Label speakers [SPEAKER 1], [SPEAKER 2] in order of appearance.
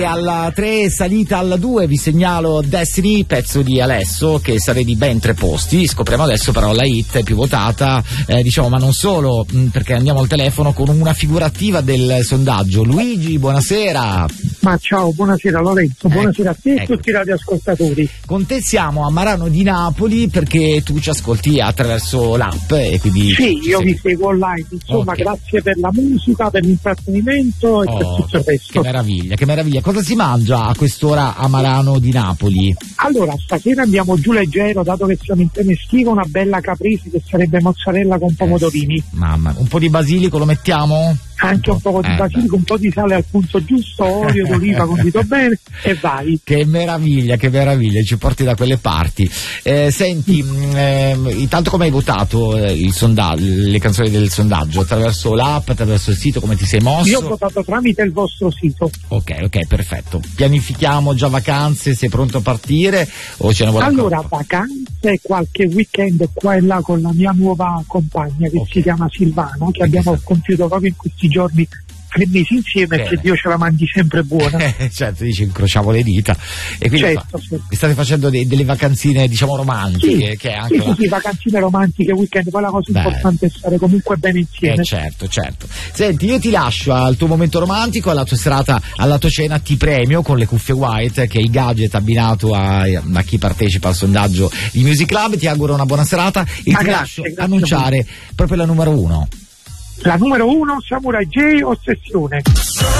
[SPEAKER 1] Alla 3, salita alla 2, vi segnalo Destiny, pezzo di Alesso, che sale di ben 3 posti. Scopriamo adesso però la hit più votata, diciamo, ma non solo, perché andiamo al telefono con una figura attiva del sondaggio. Luigi, buonasera.
[SPEAKER 2] Ma ciao, buonasera Lorenzo, buonasera a te e tutti i radioascoltatori.
[SPEAKER 1] Con te siamo a Marano di Napoli perché tu ci ascolti attraverso l'app e quindi...
[SPEAKER 2] Sì, io vi seguo online, insomma, grazie per la musica, per l'intrattenimento e per tutto il resto.
[SPEAKER 1] Che meraviglia, che meraviglia. Cosa si mangia a quest'ora a Marano di Napoli?
[SPEAKER 2] Allora, stasera andiamo giù leggero, dato che siamo in pieno estivo, una bella caprese che sarebbe mozzarella con pomodorini.
[SPEAKER 1] Mamma, un po' di basilico lo mettiamo?
[SPEAKER 2] Anche un po' di basilico, un po' di sale al punto giusto, olio d'oliva condito bene e vai.
[SPEAKER 1] Che meraviglia, ci porti da quelle parti. Senti, intanto come hai votato il sondaggio, le canzoni del sondaggio? Attraverso l'app, attraverso il sito, come ti sei mosso?
[SPEAKER 2] Io ho votato tramite il vostro sito.
[SPEAKER 1] Ok, perfetto. Pianifichiamo già vacanze, sei pronto a partire o ce ne vuole
[SPEAKER 2] Allora,
[SPEAKER 1] ancora?
[SPEAKER 2] vacanze, qualche weekend qua e là con la mia nuova compagna che si chiama Silvano, che abbiamo compiuto proprio in questi giorni 3 mesi insieme, che Dio ce la mandi sempre buona.
[SPEAKER 1] Certo, dici, incrociamo le dita. E quindi
[SPEAKER 2] certo.
[SPEAKER 1] state facendo delle vacanzine, diciamo, romantiche.
[SPEAKER 2] Sì,
[SPEAKER 1] che è anche
[SPEAKER 2] sì, vacanzine romantiche, weekend, poi la cosa importante è stare comunque bene insieme.
[SPEAKER 1] Certo. Senti, io ti lascio al tuo momento romantico, alla tua serata, alla tua cena, ti premio con le cuffie white, che è il gadget abbinato a chi partecipa al sondaggio di Music Club. Ti auguro una buona serata e ti lascio annunciare proprio la numero 1.
[SPEAKER 2] La numero 1, Samurai J, Ossessione.